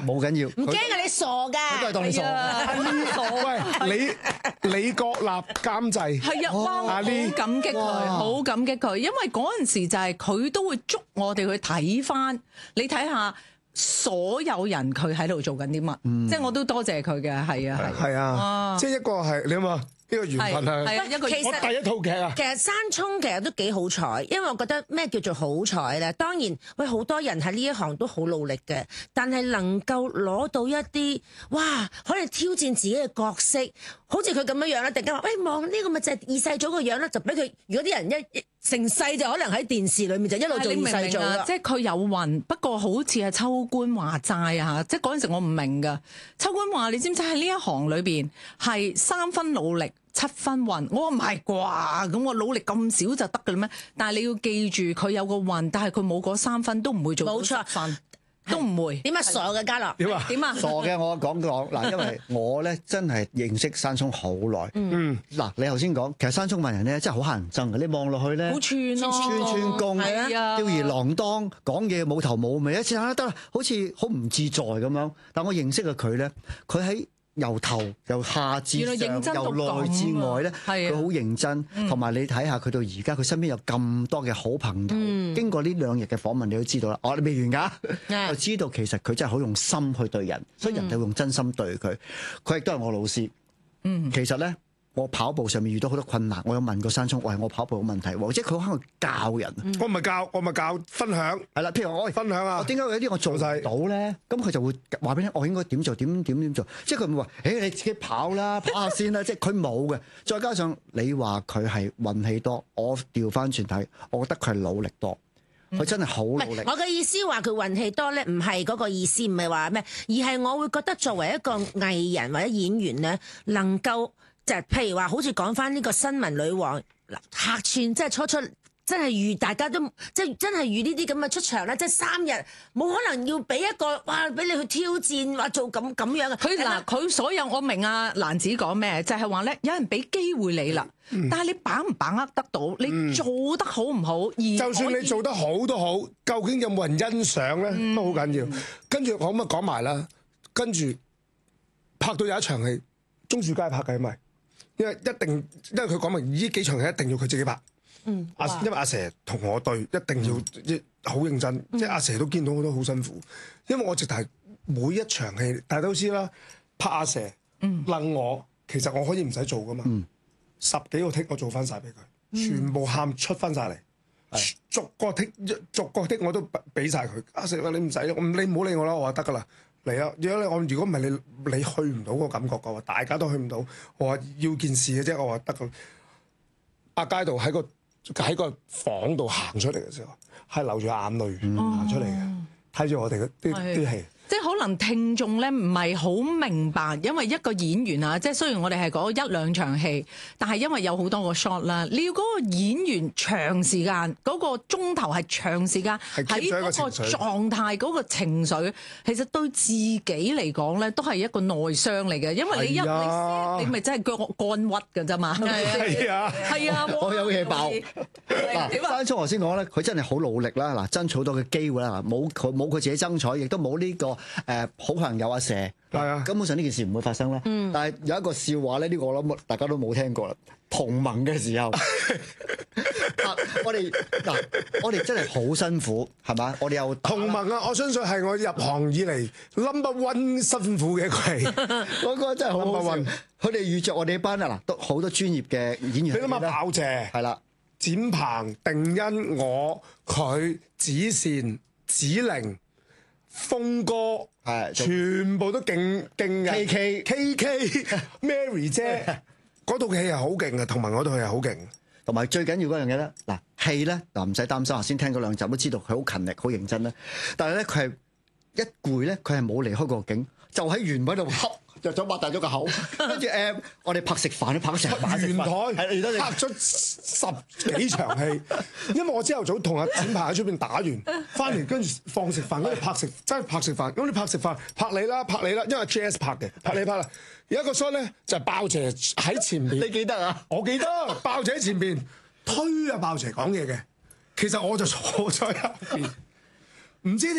冇緊要。 唔驚啊！你傻㗎， 佢都係當你傻。 喂，李國立監製係啊，哇！好感激佢，好感激佢，因為嗰陣時就係佢都會捉我哋去睇翻，你睇下所有人佢喺度做緊啲乜，即係我都多謝佢嘅，係啊， 係啊，即係一個係你諗下。呢個緣分係啊，一個其實我第一套劇啊。 其實山聰其實都幾好彩，因為我覺得咩叫做好彩咧？當然，喂，好多人喺呢一行都好努力嘅，但係能夠攞到一啲哇，可以挑戰自己嘅角色，好似佢咁樣樣咧，突然間話喂，望呢個咪就係二世祖個樣啦，就俾佢。如果啲人一成世就可能喺電視裏面就一路做二世祖啦。 即係佢有運，不過好似係秋官話齋啊！即係嗰陣時我唔明㗎。秋官話你知唔知喺呢一行裏邊係3分努力7分運？我話唔係啩？咁我努力咁少就得㗎啦咩？但係你要記住佢有個運，但係佢冇嗰3分都唔會做到7分。都唔會點啊？傻嘅嘉樂點啊？ 點啊？ 傻嘅，我講嗱，因為我咧真係認識山聰好耐。嗱，你頭先講，其實山聰份人咧真係好乞人憎嘅。你望落去咧， 好串串工， 係啊， 吊兒郎當，講嘢冇頭冇尾，一次得啦，好似好唔自在咁樣。但我認識嘅佢咧，佢喺由頭由下至上由內至外咧，佢好認真，同埋你睇下佢到而家，佢身邊有咁多嘅好朋友。經過呢2日嘅訪問，你都知道啦。你未完㗎，就知道其實佢真係好用心去對人，所以人哋會用真心對佢。佢亦都係我老師。其實咧，我跑步上面遇到好多困難，我有問過山聰，我跑步有問題，或者佢可能教人。 我唔係教分享。係啦， 譬如我分享啊， 我點解有啲我做晒到咧？咁佢就會話俾你聽，我應該點做，點做。即係佢唔會話，你自己跑啦，跑下先啦。即係佢冇嘅。再加上你話佢係運氣多，我調翻轉睇，我覺得佢係努力多。佢真係好努力。 我嘅意思話佢運氣多咧，唔係嗰個意思，唔係話咩，而係我會覺得作為一個藝人或者演員咧，能夠就係譬如話，好似講翻呢個新聞女王客串，即係初真係遇大家都即係真係遇呢啲咁嘅出場咧，即係3日冇可能要俾一個哇俾你去挑戰話做咁樣嘅。 佢所有我明啊蘭子講咩，就係話咧有人俾機會你啦，但係你把唔把握得到，你做得好唔好？而就算你做得好都好，究竟有冇人欣賞咧，都好緊要。跟住我咁啊講埋啦，跟住拍到有一場戲，鍾樹佳拍嘅咪，因為佢講明呢幾場戲一定要佢自己拍。因為阿蛇同我對，一定要好認真，即係阿蛇都見到我都好辛苦，因為我直頭係每一場戲，大家都知啦，拍阿蛇，楞我，其實我可以唔使做噶嘛，10幾個剔我做翻晒俾佢，全部喊出翻晒嚟，逐個剔我都俾晒佢。阿蛇話你唔使，你唔好理我啦，我話得噶啦，嚟啊！如果唔係你去唔到個感覺嘅話，大家都去唔到，我話要件事嘅啫，我話得噶。阿佳度喺個房度行出嚟嘅時候，係流住眼淚行出嚟嘅，睇住我哋啲戲。 即係可能聽眾咧唔係好明白，因為一個演員啊，即係雖然我哋係講1-2場戲，但係因為有好多個 shot 啦，你要嗰個演員長時間嗰個鐘頭係長時間喺嗰個狀態嗰個情緒，其實對自己嚟講咧都係一個內傷嚟嘅，因為你咪真係肝鬱㗎啫嘛。係啊，我有嘢爆。 山聰頭先講咧，佢真係好努力啦，嗱，爭取好多嘅機會啦，冇佢自己爭取，亦都冇呢個。好朋友阿蛇，根本上呢件事唔會發生啦。但係有一個笑話咧，呢個我諗大家都冇聽過啦。同盟嘅時候，我哋真係好辛苦，係嘛？我哋有同盟啊！我相信係我入行以嚟 number one 辛苦嘅一個戲， 嗰個真係好好笑。佢哋遇着我哋班啊，嗱，都好多專業嘅演員。 你諗下，鮑姐係啦， 展鵬、定欣、我、佢、子善、子玲。峰哥係全部都勁嘅 ，KK Mary 姐嗰套戲係好勁嘅，同埋嗰套戲係好勁。 同埋最緊要嗰樣嘢咧，嗱戲咧嗱唔使擔心，頭先聽嗰2集都知道佢好勤力、好認真啦。但係咧佢係一攰咧，佢係冇離開過個景，就喺原位度恰。就咗擘大咗個口，跟住我哋拍食飯都拍咗成晚食飯， 拍咗10幾場戲。因為我朝頭早同阿展鵬喺出邊打完，翻嚟跟住放食飯，跟住真係拍食飯。咁你拍食飯，拍你啦，因為 JS 拍嘅，拍你拍啦。有一個 shot 咧就係鮑姐喺前邊， 你記得啊？ 我記得，鮑姐喺前邊推阿鮑姐講嘢嘅，其實我就坐咗喺入邊，唔知。